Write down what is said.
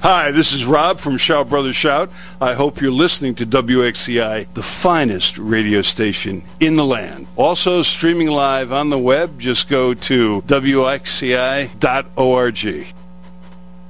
Hi, this is Rob from Shout Brothers Shout. I hope you're listening to WXCI, the finest radio station in the land. Also streaming live on the web, just go to WXCI.org.